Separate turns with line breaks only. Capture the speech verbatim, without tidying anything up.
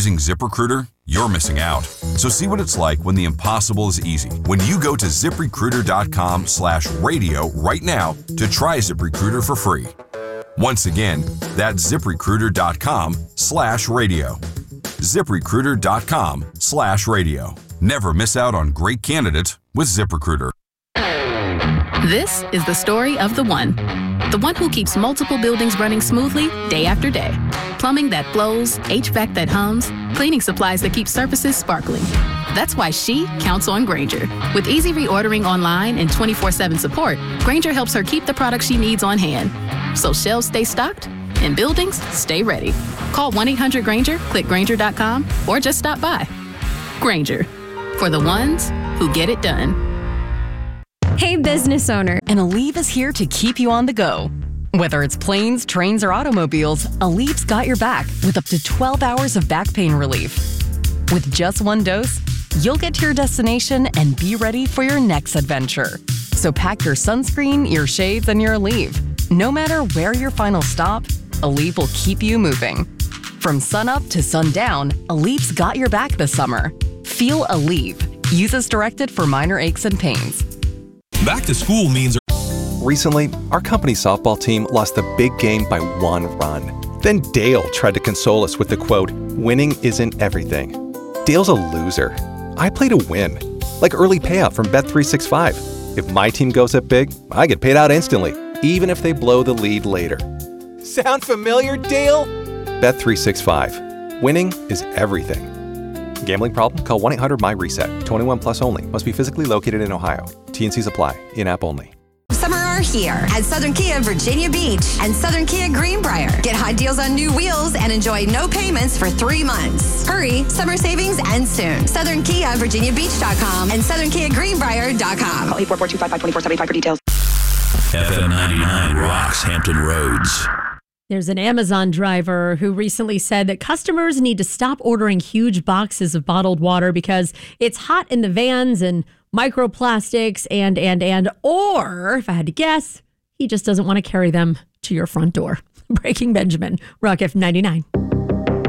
using ZipRecruiter, you're missing out. So see what it's like when the impossible is easy. When you go to ZipRecruiter.com slash radio right now to try ZipRecruiter for free. Once again, that's ZipRecruiter.com slash radio. ZipRecruiter.com slash radio. Never miss out on great candidates with ZipRecruiter.
This is the story of the one. The one who keeps multiple buildings running smoothly day after day. Plumbing that flows, H V A C that hums, cleaning supplies that keep surfaces sparkling. That's why she counts on Grainger. With easy reordering online and twenty-four seven support, Grainger helps her keep the products she needs on hand. So shelves stay stocked and buildings stay ready. Call one eight hundred Grainger, click Grainger dot com, or just stop by. Grainger, for the ones who get it done.
Hey, business owner.
And Aleve is here to keep you on the go. Whether it's planes, trains, or automobiles, Aleve's got your back with up to twelve hours of back pain relief. With just one dose, you'll get to your destination and be ready for your next adventure. So pack your sunscreen, your shades, and your Aleve. No matter where your final stop, Aleve will keep you moving. From sunup to sundown, Aleve's got your back this summer. Feel Aleve. Use as directed for minor aches and pains.
Back to school means...
Recently, our company softball team lost the big game by one run. Then Dale tried to console us with the quote, "Winning isn't everything." Dale's a loser. I play to win. Like early payout from Bet three sixty-five. If my team goes up big, I get paid out instantly, even if they blow the lead later. Sound familiar, Dale? Bet three sixty-five. Winning is everything. Gambling problem? Call one eight hundred my reset. twenty-one plus only. Must be physically located in Ohio. T and C's apply. In-app only.
Summer are here at Southern Kia Virginia Beach and Southern Kia Greenbrier. Get hot deals on new wheels and enjoy no payments for three months. Hurry, summer savings end soon. Southern Kia Virginia Beach dot com and Southern Kia Greenbrier dot com.
Call eight four four, two five five, two four seven five for details.
F M ninety-nine rocks Hampton Roads.
There's an Amazon driver who recently said that customers need to stop ordering huge boxes of bottled water because it's hot in the vans and microplastics and, and, and, or, if I had to guess, he just doesn't want to carry them to your front door. Breaking Benjamin, Rock F ninety-nine.